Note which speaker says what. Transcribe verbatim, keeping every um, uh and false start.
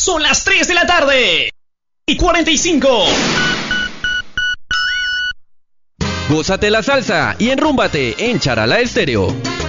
Speaker 1: Son las tres de la tarde y cuarenta y cinco.
Speaker 2: Gózate la salsa y enrúmbate en Charala Estéreo.